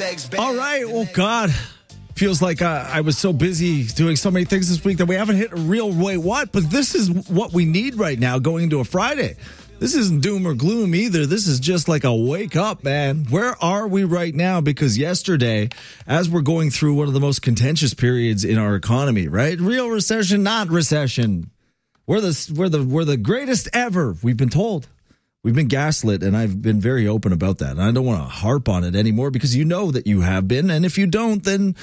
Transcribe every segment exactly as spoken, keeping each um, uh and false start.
All right. Well, God, feels like uh, I was so busy doing so many things this week that we haven't hit a real wait what, but this is what we need right now going into a Friday. This isn't doom or gloom either. This is just like a wake up, man. Where are we right now? Because yesterday, as we're going through one of the most contentious periods in our economy, right? Real recession, not recession. We're the, we're the, we're the greatest ever, we've been told. We've been gaslit, and I've been very open about that. And I don't want to harp on it anymore because you know that you have been. And if you don't, then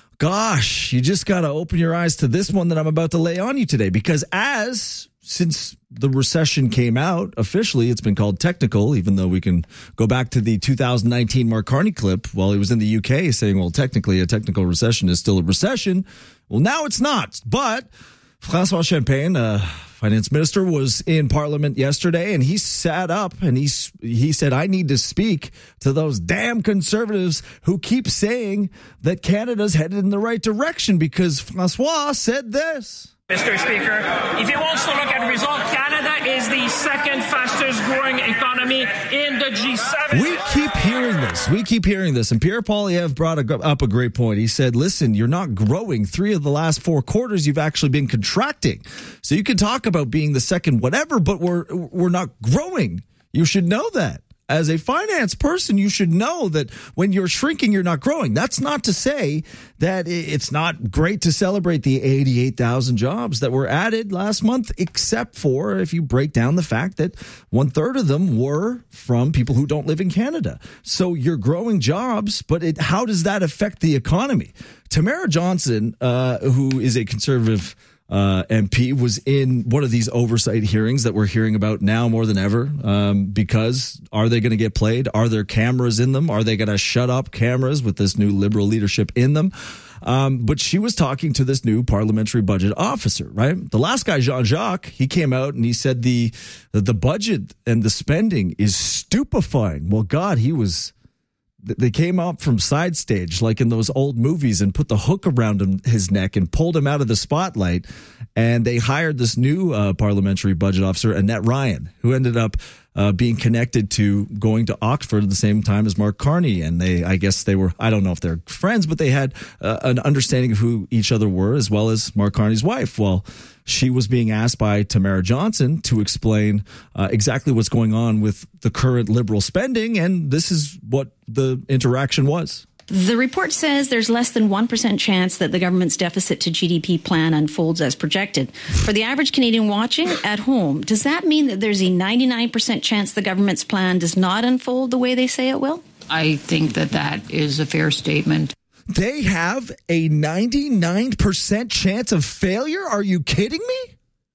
gosh, you just got to open your eyes to this one that I'm about to lay on you today. Because as since the recession came out, officially, it's been called technical, even though we can go back to the two thousand nineteen Mark Carney clip while he was in the U K saying, well, technically a technical recession is still a recession. Well, now it's not. But François Champagne, uh, finance minister, was in Parliament yesterday, and he sat up and he, he said, I need to speak to those damn conservatives who keep saying that Canada's headed in the right direction, because François said this. Mister Speaker, if he wants to look at results, Canada is the second fastest growing economy in the G seven. We keep hearing this. We keep hearing this. And Pierre Poilievre brought a, up a great point. He said, listen, you're not growing. Three of the last four quarters, you've actually been contracting. So you can talk about being the second whatever, but we're we're not growing. You should know that. As a finance person, you should know that when you're shrinking, you're not growing. That's not to say that it's not great to celebrate the eighty-eight thousand jobs that were added last month, except for if you break down the fact that one third of them were from people who don't live in Canada. So you're growing jobs, but it, how does that affect the economy? Tamara Johnson, uh, who is a conservative Uh, M P, was in one of these oversight hearings that we're hearing about now more than ever, um, because are they going to get played? Are there cameras in them? Are they going to shut up cameras with this new Liberal leadership in them? Um, but she was talking to this new parliamentary budget officer, right? The last guy, Jean-Jacques, he came out and he said the the budget and the spending is stupefying. Well, God, he was... They came up from side stage, like in those old movies, and put the hook around him, his neck and pulled him out of the spotlight. And they hired this new uh, parliamentary budget officer, Annette Ryan, who ended up uh, being connected to going to Oxford at the same time as Mark Carney. And they, I guess they were, I don't know if they're friends, but they had uh, an understanding of who each other were, as well as Mark Carney's wife. Well, she was being asked by Tamara Johnson to explain uh, exactly what's going on with the current Liberal spending, and this is what the interaction was. The report says there's less than one percent chance that the government's deficit to G D P plan unfolds as projected. For the average Canadian watching at home, does that mean that there's a ninety-nine percent chance the government's plan does not unfold the way they say it will? I think that that is a fair statement. They have a ninety-nine percent chance of failure? Are you kidding me?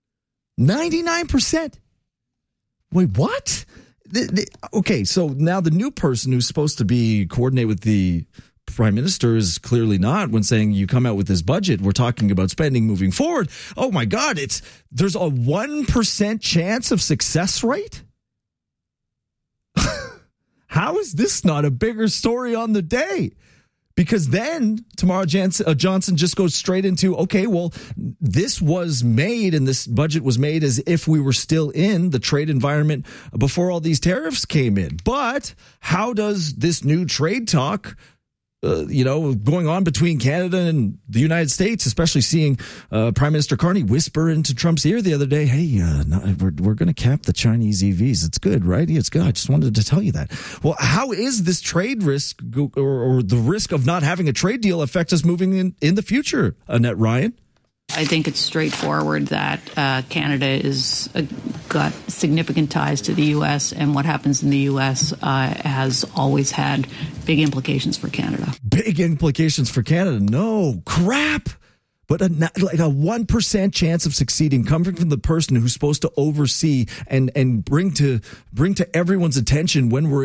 ninety-nine percent. Wait, what? The, the, okay, so now the new person who's supposed to be coordinate with the prime minister is clearly not. When saying you come out with this budget, we're talking about spending moving forward. Oh my God, it's there's a one percent chance of success rate? How is this not a bigger story on the day? Because then Tamara Johnson, uh, Johnson just goes straight into, okay, well, this was made and this budget was made as if we were still in the trade environment before all these tariffs came in. But how does this new trade talk, uh, you know, going on between Canada and the United States, especially seeing uh, Prime Minister Carney whisper into Trump's ear the other day, hey, uh, no, we're, we're going to cap the Chinese E Vs. It's good, right? It's good. I just wanted to tell you that. Well, how is this trade risk or, or the risk of not having a trade deal affect us moving in, in the future, Annette Ryan? I think it's straightforward that uh, Canada is uh, got significant ties to the U S, and what happens in the U S uh, has always had big implications for Canada. Big implications for Canada? No, crap. But a, like a one percent chance of succeeding coming from the person who's supposed to oversee and, and bring to bring to everyone's attention when we're